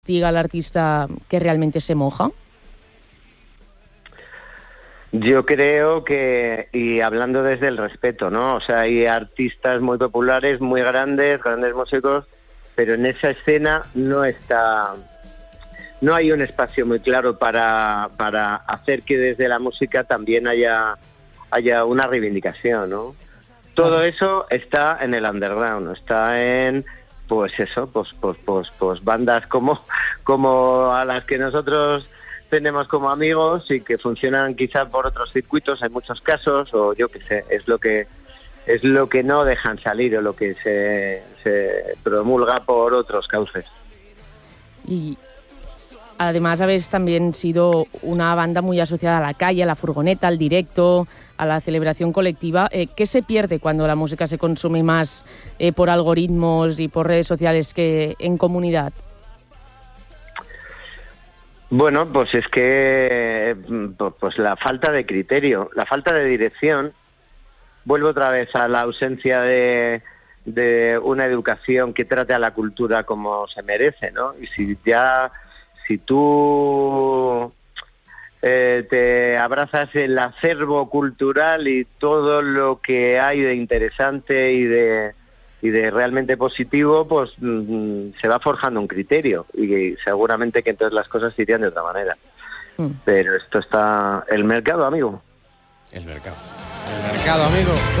diga al artista que realmente se moja? Yo creo que, y hablando desde el respeto, ¿no? O sea, hay artistas muy populares, muy grandes músicos, pero en esa escena no hay un espacio muy claro para hacer que desde la música también haya una reivindicación, ¿no? Todo eso está en el underground, está en, pues bandas como a las que nosotros tenemos como amigos y que funcionan quizá por otros circuitos en muchos casos, o yo qué sé, es lo que no dejan salir o lo que se promulga por otros cauces. Y además habéis también sido una banda muy asociada a la calle, a la furgoneta, al directo, a la celebración colectiva. ¿Qué se pierde cuando la música se consume más por algoritmos y por redes sociales que en comunidad? Bueno, pues es que pues la falta de criterio, la falta de dirección, vuelve otra vez a la ausencia de una educación que trate a la cultura como se merece, ¿no? Y si tú te abrazas el acervo cultural y todo lo que hay de interesante y de realmente positivo, pues se va forjando un criterio y seguramente que entonces las cosas se irían de otra manera. Pero esto está... El mercado, amigo. El mercado, amigo.